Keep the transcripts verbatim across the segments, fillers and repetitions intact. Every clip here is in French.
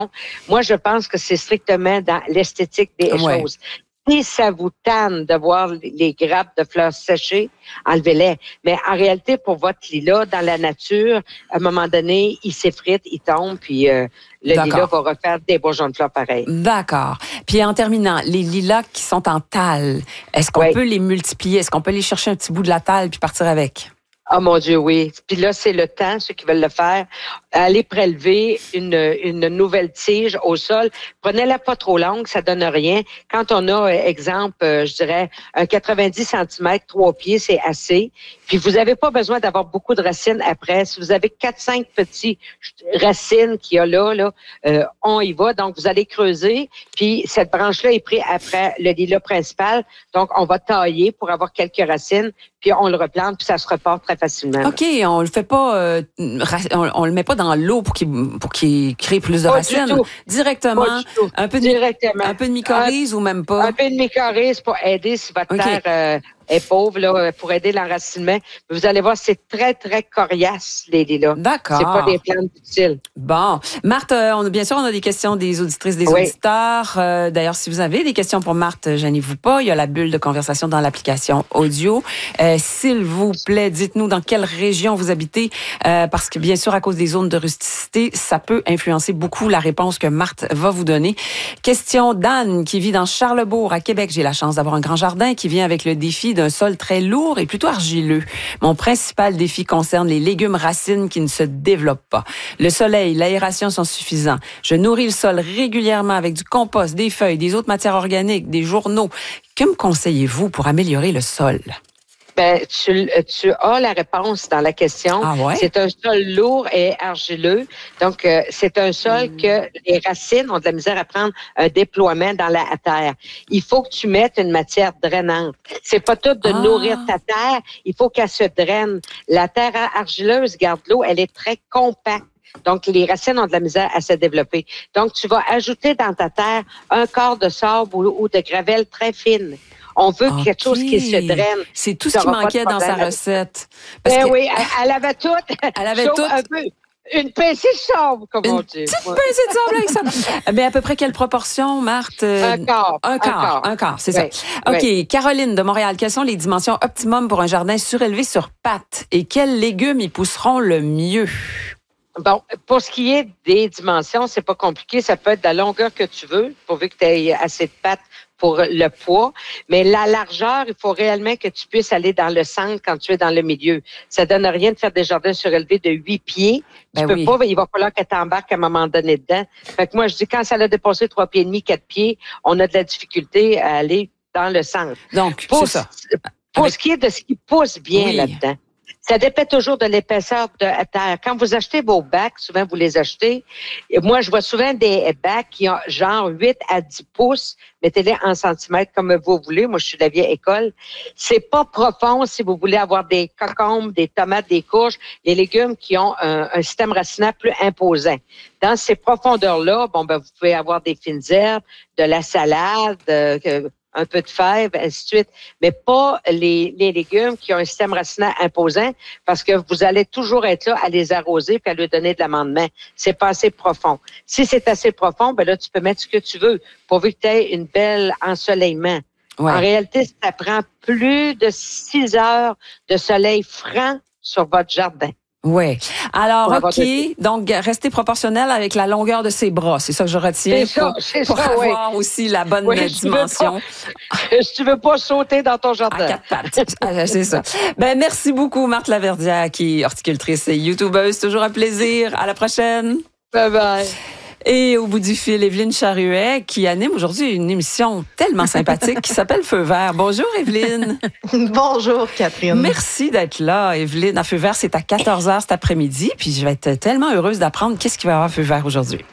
Moi, je pense que c'est strictement dans l'esthétique des Ouais. choses. Si ça vous tanne de voir les grappes de fleurs séchées, enlevez-les. Mais en réalité, pour votre lilas, dans la nature, à un moment donné, il s'effrite, il tombe, puis euh, le D'accord. lilas va refaire des bourgeons de fleurs pareils. D'accord. Puis en terminant, les lilas qui sont en talle, est-ce qu'on Oui. peut les multiplier? Est-ce qu'on peut aller chercher un petit bout de la talle puis partir avec? Oh mon Dieu, oui. Puis là, c'est le temps, ceux qui veulent le faire, aller prélever une, une nouvelle tige au sol. Prenez-la pas trop longue, ça donne rien. Quand on a, exemple, euh, je dirais, un quatre-vingt-dix centimètres, trois pieds, c'est assez. Puis vous n'avez pas besoin d'avoir beaucoup de racines après. Si vous avez quatre, cinq petits racines qu'il y a là, là euh, on y va. Donc, vous allez creuser. Puis cette branche-là est prise après le lilas principal. Donc, on va tailler pour avoir quelques racines. Puis on le replante, puis ça se repart très facilement. OK, on le fait pas, euh, on, on le met pas dans l'eau pour qu'il pour qu'il crée plus de Pas racines. du tout. Directement, Pas du tout. un peu de Directement. un peu de mycorhize ou même pas. Un peu de mycorhize pour aider si votre OK. terre euh, est pauvre, là, pour aider l'enracinement. Vous allez voir, c'est très, très coriace, les lilas. D'accord. C'est pas des plantes utiles. Bon. Marthe, euh, on, bien sûr, on a des questions des auditrices, des Oui. auditeurs. Euh, d'ailleurs, si vous avez des questions pour Marthe, gênez-vous pas. Il y a la bulle de conversation dans l'application audio. Euh, s'il vous plaît, dites-nous dans quelle région vous habitez, euh, parce que bien sûr, à cause des zones de rusticité, ça peut influencer beaucoup la réponse que Marthe va vous donner. Question d'Anne, qui vit dans Charlesbourg, à Québec. J'ai la chance d'avoir un grand jardin qui vient avec le défi d'un sol très lourd et plutôt argileux. Mon principal défi concerne les légumes racines qui ne se développent pas. Le soleil, l'aération sont suffisants. Je nourris le sol régulièrement avec du compost, des feuilles, des autres matières organiques, des journaux. Que me conseillez-vous pour améliorer le sol? Ben, tu, tu as la réponse dans la question. Ah ouais? C'est un sol lourd et argileux. Donc, euh, c'est un sol Mm. que les racines ont de la misère à prendre un déploiement dans la terre. Il faut que tu mettes une matière drainante. C'est pas tout de Ah. nourrir ta terre. Il faut qu'elle se draine. La terre argileuse garde l'eau. Elle est très compacte. Donc, les racines ont de la misère à se développer. Donc, tu vas ajouter dans ta terre un quart de sable ou, ou de gravelle très fine. On veut OK. quelque chose qui se draine. C'est tout Tu ce qui auras pas de manquait dans sa problème. recette. Parce Ben que oui, elle, elle avait tout. Elle avait sauf tout. un peu. Une pincée de sable, comme Une on dit. petite Ouais. pincée de sable avec ça. Mais à peu près quelle proportion, Marthe? Euh, Un quart. Un quart, un quart, c'est Oui, ça. OK, oui. Caroline de Montréal, quelles sont les dimensions optimum pour un jardin surélevé sur pattes? Et quels légumes y pousseront le mieux? Bon, pour ce qui est des dimensions, c'est pas compliqué. Ça peut être de la longueur que tu veux, pourvu que tu aies assez de pattes pour le poids. Mais la largeur, il faut réellement que tu puisses aller dans le centre quand tu es dans le milieu. Ça donne rien de faire des jardins surélevés de huit pieds. Tu Ben peux oui. pas, il va falloir que tu embarques à un moment donné dedans. Fait que moi, je dis, quand ça a dépassé trois pieds et demi, quatre pieds, on a de la difficulté à aller dans le centre. Donc, Pour, c'est ça. pour Avec- ce qui est de ce qui pousse bien Oui. là-dedans, ça dépend toujours de l'épaisseur de la terre. Quand vous achetez vos bacs, souvent vous les achetez. Et moi, je vois souvent des bacs qui ont genre huit à dix pouces. Mettez-les en centimètres comme vous voulez. Moi, je suis de la vieille école. C'est pas profond si vous voulez avoir des cocombes, des tomates, des courges, des légumes qui ont un, un système racinaire plus imposant. Dans ces profondeurs-là, bon, ben, vous pouvez avoir des fines herbes, de la salade, euh, un peu de fèves, ainsi de suite, mais pas les, les légumes qui ont un système racinaire imposant parce que vous allez toujours être là à les arroser puis à leur donner de l'amendement. C'est pas assez profond. Si c'est assez profond, ben là, tu peux mettre ce que tu veux pourvu que tu aies une belle ensoleillement. Ouais. En réalité, ça prend plus de six heures de soleil franc sur votre jardin. Oui. Alors, Pour avoir OK. Donc, rester proportionnel avec la longueur de ses bras. C'est ça que je C'est retiens ça, pour, c'est pour ça, oui. avoir aussi la bonne Oui, si tu veux dimension. pas- Si tu veux pas sauter dans ton À jardin. quatre pattes. Ah, c'est ça. Ben, merci beaucoup, Marthe Laverdière, qui est horticultrice et youtubeuse. Toujours un plaisir. À la prochaine. Bye bye. Et au bout du fil, Evelyne Charruet, qui anime aujourd'hui une émission tellement sympathique qui s'appelle Feu vert. Bonjour, Evelyne. Bonjour, Catherine. Merci d'être là, Evelyne. À Feu vert, c'est à quatorze heures cet après-midi. Puis je vais être tellement heureuse d'apprendre qu'est-ce qu'il va y avoir à Feu vert aujourd'hui.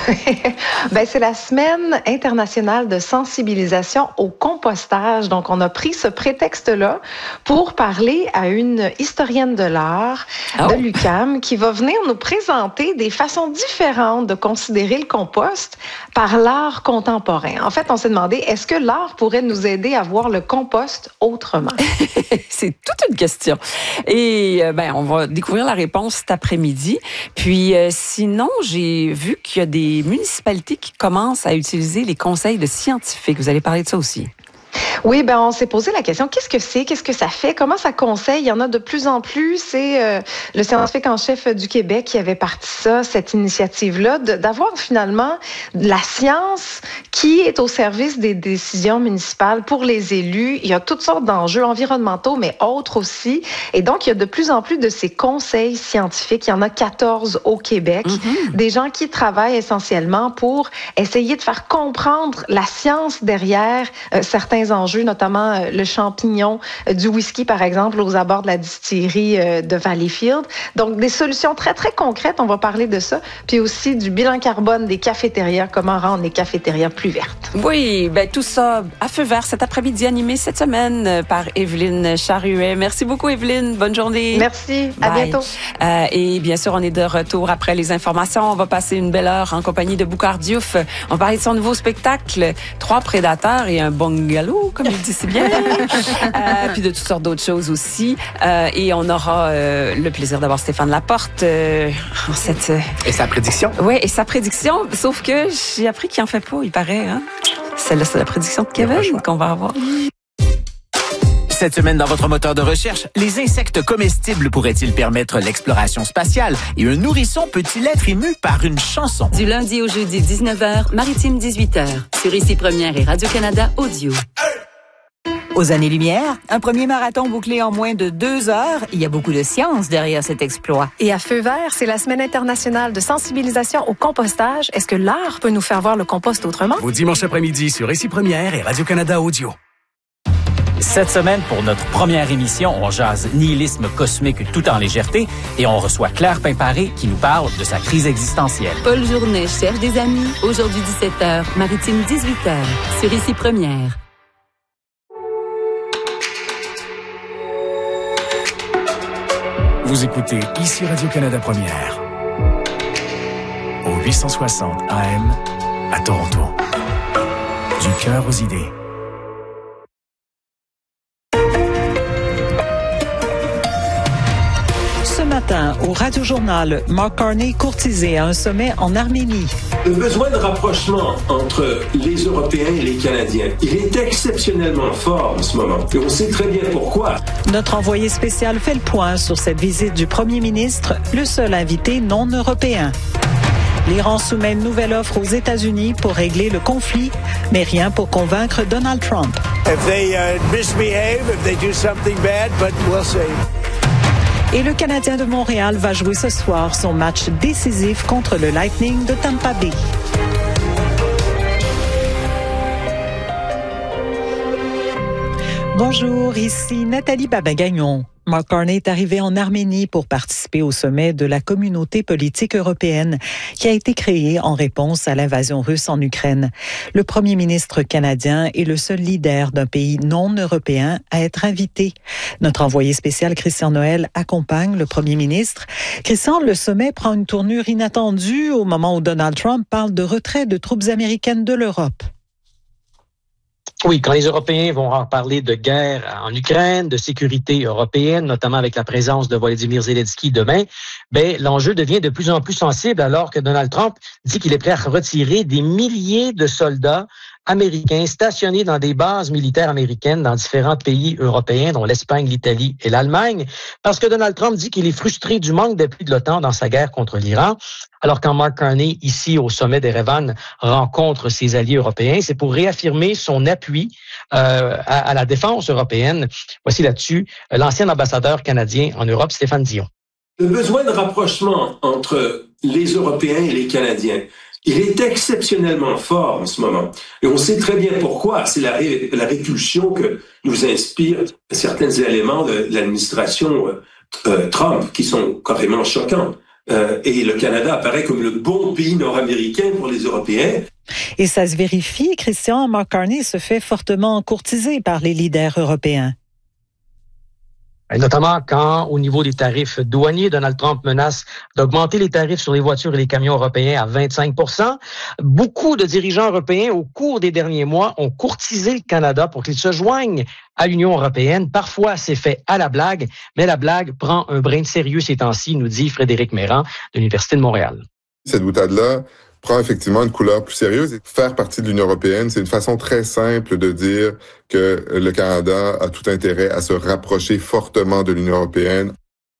Ben, c'est la semaine internationale de sensibilisation au compostage. Donc, on a pris ce prétexte-là pour parler à une historienne de l'art Oh. de l'U Q A M qui va venir nous présenter des façons différentes de considérer le compost par l'art contemporain. En fait, on s'est demandé, est-ce que l'art pourrait nous aider à voir le compost autrement? C'est toute une question. Et euh, ben, on va découvrir la réponse cet après-midi. Puis euh, sinon, j'ai vu qu'il y a des des municipalités qui commencent à utiliser les conseils de scientifiques. Vous allez parler de ça aussi. Oui, ben on s'est posé la question, qu'est-ce que c'est, qu'est-ce que ça fait, comment ça conseille? Il y en a de plus en plus. C'est euh, le scientifique en chef du Québec qui avait parti ça, cette initiative-là, de, d'avoir finalement la science qui est au service des décisions municipales pour les élus. Il y a toutes sortes d'enjeux environnementaux, mais autres aussi. Et donc, il y a de plus en plus de ces conseils scientifiques. Il y en a quatorze au Québec. Mm-hmm. Des gens qui travaillent essentiellement pour essayer de faire comprendre la science derrière euh, certains enjeux, notamment euh, le champignon euh, du whisky, par exemple, aux abords de la distillerie euh, de Valleyfield. Donc, des solutions très, très concrètes, on va parler de ça. Puis aussi du bilan carbone des cafétérias, comment rendre les cafétérias plus vertes. Oui, ben tout ça à feu vert cet après-midi, animé cette semaine par Evelyne Charruet. Merci beaucoup, Evelyne. Bonne journée. Merci. À Bye. bientôt. Euh, et bien sûr, on est de retour après les informations. On va passer une belle heure en compagnie de Boukhar Diouf. On va parler de son nouveau spectacle, Trois prédateurs et un bungalow, comme il dit si bien. euh, puis de toutes sortes d'autres choses aussi. Euh, et on aura euh, le plaisir d'avoir Stéphane Laporte euh, en cette... Euh... Et sa prédiction. Oui, et sa prédiction. Sauf que j'ai appris qu'il en fait pas, il paraît. Hein? Celle-là, c'est la prédiction de Kevin qu'on va avoir. Cette semaine, dans votre moteur de recherche, les insectes comestibles pourraient-ils permettre l'exploration spatiale? Et un nourrisson peut-il être ému par une chanson? Du lundi au jeudi, dix-neuf heures, Maritime dix-huit heures. Sur Ici Première et Radio-Canada Audio. Aux années-lumière, un premier marathon bouclé en moins de deux heures. Il y a beaucoup de science derrière cet exploit. Et à Feu vert, c'est la Semaine internationale de sensibilisation au compostage. Est-ce que l'art peut nous faire voir le compost autrement? Vos dimanches après-midi sur Ici Première et Radio-Canada Audio. Cette semaine, pour notre première émission, on jase nihilisme cosmique tout en légèreté et on reçoit Claire Pimparé qui nous parle de sa crise existentielle. Paul Journet cherche des amis. Aujourd'hui dix-sept heures, Maritime dix-huit heures. Sur Ici Première. Vous écoutez Ici Radio-Canada Première. Au huit cent soixante A M à Toronto. Du cœur aux idées. Ce matin, au Radio-Journal, Mark Carney courtisé à un sommet en Arménie. Le besoin de rapprochement entre les Européens et les Canadiens, il est exceptionnellement fort en ce moment. Et on sait très bien pourquoi. Notre envoyé spécial fait le point sur cette visite du premier ministre, le seul invité non européen. L'Iran soumet une nouvelle offre aux États-Unis pour régler le conflit, mais rien pour convaincre Donald Trump. If they uh, misbehave, if they do something bad, but we'll see. Et le Canadien de Montréal va jouer ce soir son match décisif contre le Lightning de Tampa Bay. Bonjour, ici Nathalie Babin-Gagnon. Mark Carney est arrivé en Arménie pour participer au sommet de la communauté politique européenne qui a été créée en réponse à l'invasion russe en Ukraine. Le premier ministre canadien est le seul leader d'un pays non européen à être invité. Notre envoyé spécial Christian Noël accompagne le premier ministre. Christian, le sommet prend une tournure inattendue au moment où Donald Trump parle de retrait de troupes américaines de l'Europe. Oui, quand les Européens vont parler de guerre en Ukraine, de sécurité européenne, notamment avec la présence de Volodymyr Zelensky demain, ben l'enjeu devient de plus en plus sensible alors que Donald Trump dit qu'il est prêt à retirer des milliers de soldats américains stationnés dans des bases militaires américaines dans différents pays européens, dont l'Espagne, l'Italie et l'Allemagne, parce que Donald Trump dit qu'il est frustré du manque d'appui de l'OTAN dans sa guerre contre l'Iran. Alors quand Mark Carney, ici au sommet d'Erevan, rencontre ses alliés européens, c'est pour réaffirmer son appui euh, à, à la défense européenne. Voici là-dessus l'ancien ambassadeur canadien en Europe, Stéphane Dion. Le besoin de rapprochement entre les Européens et les Canadiens, il est exceptionnellement fort en ce moment. Et on sait très bien pourquoi. C'est la, ré, la répulsion que nous inspirent certains éléments de l'administration euh, Trump qui sont carrément choquants. Euh, et le Canada apparaît comme le bon pays nord-américain pour les Européens. Et ça se vérifie, Christian, Mark Carney se fait fortement courtiser par les leaders européens. Et notamment quand, au niveau des tarifs douaniers, Donald Trump menace d'augmenter les tarifs sur les voitures et les camions européens à vingt-cinq pour cent. Beaucoup de dirigeants européens, au cours des derniers mois, ont courtisé le Canada pour qu'il se joigne à l'Union européenne. Parfois, c'est fait à la blague, mais la blague prend un brin de sérieux ces temps-ci, nous dit Frédéric Méran de l'Université de Montréal. Cette boutade-là prend effectivement une couleur plus sérieuse. Et faire partie de l'Union européenne, c'est une façon très simple de dire que le Canada a tout intérêt à se rapprocher fortement de l'Union européenne.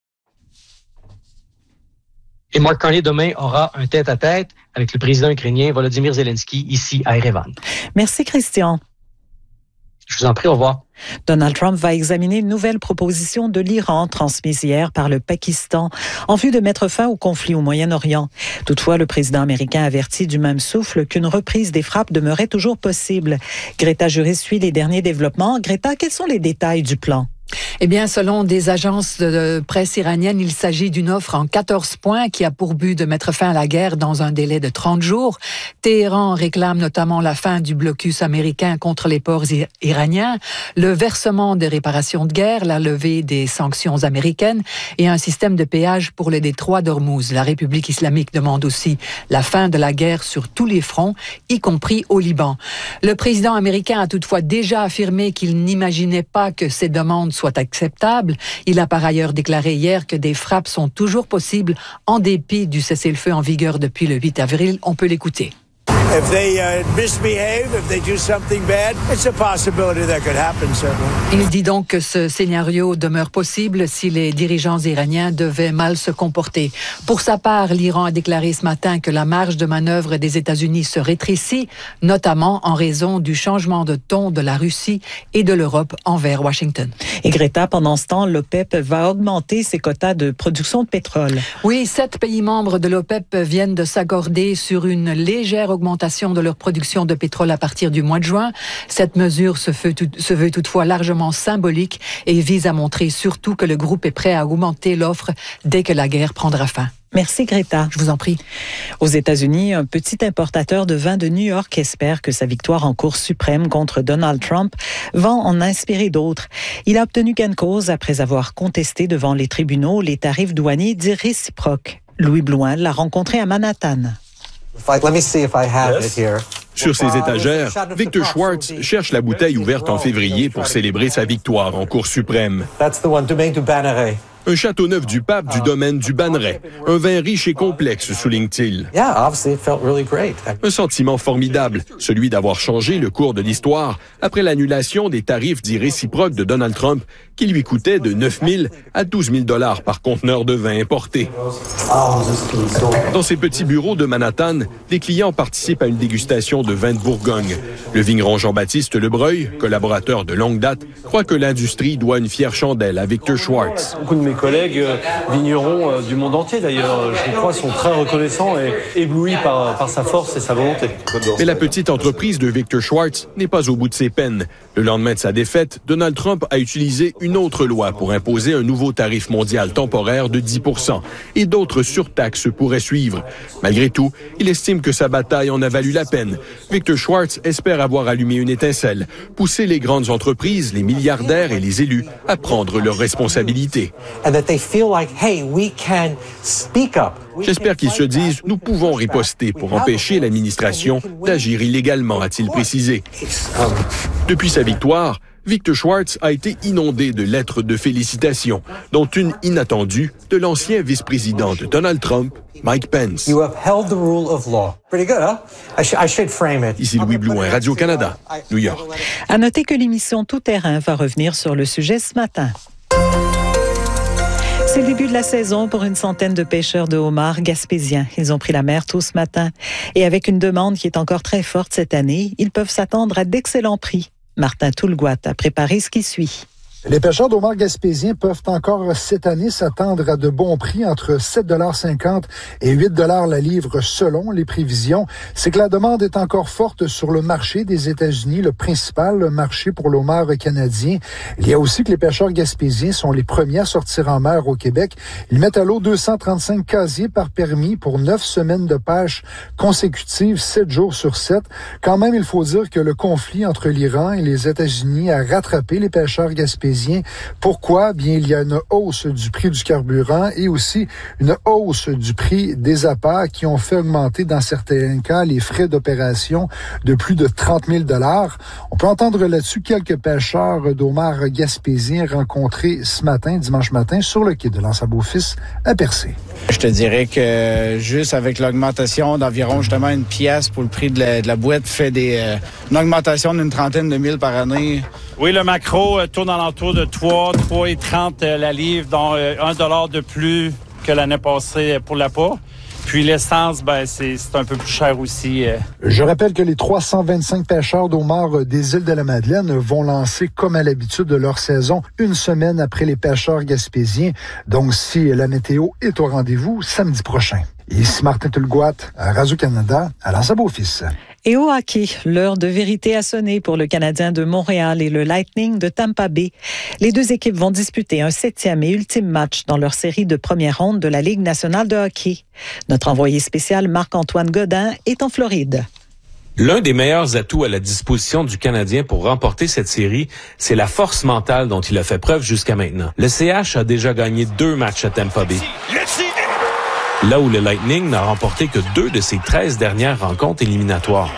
Et Mark Carney, demain, aura un tête-à-tête avec le président ukrainien Volodymyr Zelensky ici à Erevan. Merci, Christian. Je vous en prie, au revoir. Donald Trump va examiner une nouvelle proposition de l'Iran transmise hier par le Pakistan en vue de mettre fin au conflit au Moyen-Orient. Toutefois, le président américain avertit du même souffle qu'une reprise des frappes demeurait toujours possible. Greta Juris suit les derniers développements. Greta, quels sont les détails du plan? Eh bien, selon des agences de presse iraniennes, il s'agit d'une offre en quatorze points qui a pour but de mettre fin à la guerre dans un délai de trente jours. Téhéran réclame notamment la fin du blocus américain contre les ports iraniens, le versement des réparations de guerre, la levée des sanctions américaines et un système de péage pour le détroit d'Ormuz. La République islamique demande aussi la fin de la guerre sur tous les fronts, y compris au Liban. Le président américain a toutefois déjà affirmé qu'il n'imaginait pas que ces demandes soit acceptable. Il a par ailleurs déclaré hier que des frappes sont toujours possibles en dépit du cessez-le-feu en vigueur depuis le huit avril. On peut l'écouter. If they uh, misbehave, if they do something bad, it's a possibility that could happen, certainly. Il dit donc que ce scénario demeure possible si les dirigeants iraniens devaient mal se comporter. Pour sa part, l'Iran a déclaré ce matin que la marge de manœuvre des États-Unis se rétrécit, notamment en raison du changement de ton de la Russie et de l'Europe envers Washington. Et Greta, pendant ce temps, l'OPEP va augmenter ses quotas de production de pétrole. Oui, sept pays membres de l'OPEP viennent de s'accorder sur une légère augmentation de leur production de pétrole à partir du mois de juin. Cette mesure se, fait tout, se veut toutefois largement symbolique et vise à montrer surtout que le groupe est prêt à augmenter l'offre dès que la guerre prendra fin. Merci Greta. Je vous en prie. Aux États-Unis, un petit importateur de vin de New York espère que sa victoire en Cour suprême contre Donald Trump va en inspirer d'autres. Il a obtenu gain de cause après avoir contesté devant les tribunaux les tarifs douaniers dits réciproques. Louis Blouin l'a rencontré à Manhattan. Sur ses étagères, Victor Schwartz cherche la bouteille ouverte en février pour célébrer sa victoire en Cour suprême. Un Châteauneuf-du-Pape du domaine du Banneret. Un vin riche et complexe, souligne-t-il. Un sentiment formidable, celui d'avoir changé le cours de l'histoire après l'annulation des tarifs dits réciproques de Donald Trump qui lui coûtaient de neuf mille à douze mille dollars par conteneur de vin importé. Dans ces petits bureaux de Manhattan, des clients participent à une dégustation de vin de Bourgogne. Le vigneron Jean-Baptiste Lebreuil, collaborateur de longue date, croit que l'industrie doit une fière chandelle à Victor Schwartz. Beaucoup de mes collègues euh, vignerons euh, du monde entier, d'ailleurs, je crois, sont très reconnaissants et éblouis par, par sa force et sa volonté. Mais la petite entreprise de Victor Schwartz n'est pas au bout de ses peines. Le lendemain de sa défaite, Donald Trump a utilisé une autre loi pour imposer un nouveau tarif mondial temporaire de dix pour cent et d'autres surtaxes pourraient suivre. Malgré tout, il estime que sa bataille en a valu la peine. Victor Schwartz espère avoir allumé une étincelle, pousser les grandes entreprises, les milliardaires et les élus à prendre leurs responsabilités. J'espère qu'ils se disent, nous pouvons riposter pour empêcher l'administration d'agir illégalement, a-t-il précisé. Depuis sa victoire, Victor Schwartz a été inondé de lettres de félicitations, dont une inattendue de l'ancien vice-président de Donald Trump, Mike Pence. Ici Louis Blouin, Radio-Canada, New York. À noter que l'émission Tout Terrain va revenir sur le sujet ce matin. C'est le début de la saison pour une centaine de pêcheurs de homards gaspésiens. Ils ont pris la mer tôt ce matin. Et avec une demande qui est encore très forte cette année, ils peuvent s'attendre à d'excellents prix. Martin Toulgoat a préparé ce qui suit. Les pêcheurs d'homards gaspésiens peuvent encore cette année s'attendre à de bons prix entre sept dollars cinquante et huit dollars la livre selon les prévisions. C'est que la demande est encore forte sur le marché des États-Unis, le principal marché pour l'homard canadien. Il y a aussi que les pêcheurs gaspésiens sont les premiers à sortir en mer au Québec. Ils mettent à l'eau deux cent trente-cinq casiers par permis pour neuf semaines de pêche consécutives, sept jours sur sept. Quand même, il faut dire que le conflit entre l'Iran et les États-Unis a rattrapé les pêcheurs gaspésiens Gaspésien. Pourquoi? Bien, il y a une hausse du prix du carburant et aussi une hausse du prix des appâts qui ont fait augmenter dans certains cas les frais d'opération de plus de trente mille dollars. On peut entendre là-dessus quelques pêcheurs d'homards gaspésiens rencontrés ce matin, dimanche matin, sur le quai de l'Anse-à-Beaufils à Percé. Je te dirais que juste avec l'augmentation d'environ justement une pièce pour le prix de la, de la boîte fait des, euh, une augmentation d'une trentaine de mille par année. Oui, le maquereau euh, tourne alentour de trois, trois et trente euh, la livre, dont euh, un dollar de plus que l'année passée pour l'appât. Puis l'essence, ben c'est, c'est un peu plus cher aussi. Euh. Je rappelle que les trois cent vingt-cinq pêcheurs d'homards des îles de la Madeleine vont lancer, comme à l'habitude de leur saison, une semaine après les pêcheurs gaspésiens. Donc, si la météo est au rendez-vous, samedi prochain. Ici Martin Tulgoat, à Radio-Canada, à l'Anse-à-Beaufils. Et au hockey, l'heure de vérité a sonné pour le Canadien de Montréal et le Lightning de Tampa Bay. Les deux équipes vont disputer un septième et ultime match dans leur série de première ronde de la Ligue nationale de hockey. Notre envoyé spécial Marc-Antoine Godin est en Floride. L'un des meilleurs atouts à la disposition du Canadien pour remporter cette série, c'est la force mentale dont il a fait preuve jusqu'à maintenant. Le C H a déjà gagné deux matchs à Tampa Bay, là où le Lightning n'a remporté que deux de ses treize dernières rencontres éliminatoires.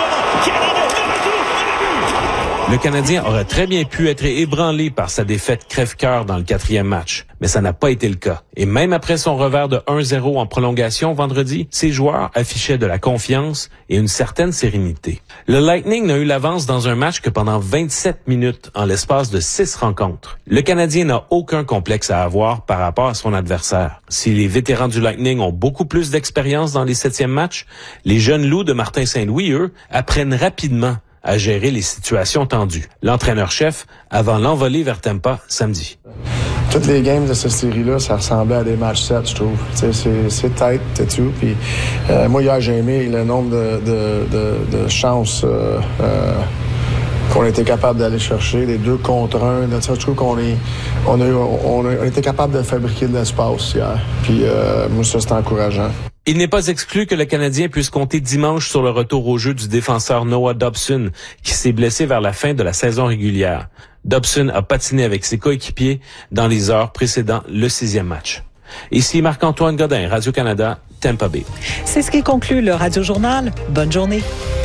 Le Canadien aurait très bien pu être ébranlé par sa défaite crève-cœur dans le quatrième match, mais ça n'a pas été le cas. Et même après son revers de un zéro en prolongation vendredi, ses joueurs affichaient de la confiance et une certaine sérénité. Le Lightning n'a eu l'avance dans un match que pendant vingt-sept minutes en l'espace de six rencontres. Le Canadien n'a aucun complexe à avoir par rapport à son adversaire. Si les vétérans du Lightning ont beaucoup plus d'expérience dans les septièmes matchs, les jeunes loups de Martin Saint-Louis, eux, apprennent rapidement à gérer les situations tendues. L'entraîneur-chef avant l'envolée vers Tampa samedi. Toutes les games de cette série-là, ça ressemblait à des matchs sept, je trouve. C'est, c'est tête, t'es tout. Puis euh, moi, hier, j'ai aimé le nombre de, de, de, de chances euh, euh, qu'on a été capable d'aller chercher, les deux contre un. Là, je trouve qu'on est, on a, on a, on a été capable de fabriquer de l'espace hier. Puis euh, moi, ça, c'est encourageant. Il n'est pas exclu que le Canadien puisse compter dimanche sur le retour au jeu du défenseur Noah Dobson, qui s'est blessé vers la fin de la saison régulière. Dobson a patiné avec ses coéquipiers dans les heures précédant le sixième match. Ici Marc-Antoine Godin, Radio-Canada, Tampa Bay. C'est ce qui conclut le Radio Journal. Bonne journée.